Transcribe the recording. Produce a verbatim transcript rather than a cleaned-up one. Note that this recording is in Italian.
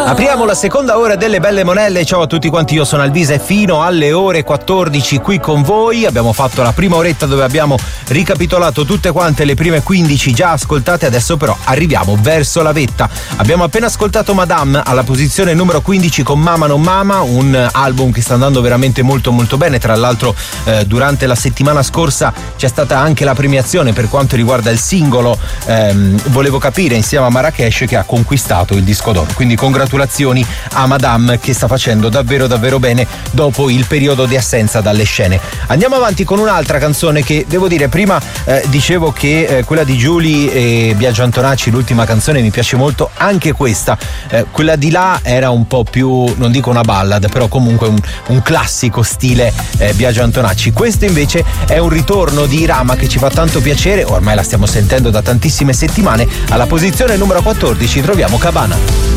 Apriamo la seconda ora delle Belle Monelle. Ciao a tutti quanti, io sono Alvisa e fino alle ore quattordici qui con voi. Abbiamo fatto la prima oretta dove abbiamo ricapitolato tutte quante le prime quindici già ascoltate. Adesso però arriviamo verso la vetta. Abbiamo appena ascoltato Madame alla posizione numero quindici con Mama non Mama, un album che sta andando veramente molto molto bene. Tra l'altro eh, durante la settimana scorsa c'è stata anche la premiazione per quanto riguarda il singolo ehm, Volevo capire, insieme a Marrakesh, che ha conquistato il disco d'oro. Quindi congratulazioni a Madame, che sta facendo davvero davvero bene dopo il periodo di assenza dalle scene. Andiamo avanti con un'altra canzone che devo dire, prima eh, dicevo che eh, quella di Giulia e Biagio Antonacci, l'ultima canzone, mi piace molto, anche questa. Eh, quella di là era un po' più, non dico una ballad, però comunque un, un classico stile eh, Biagio Antonacci. Questo invece è un ritorno di Rama che ci fa tanto piacere, ormai la stiamo sentendo da tantissime settimane. Alla posizione numero quattordici troviamo Cabana.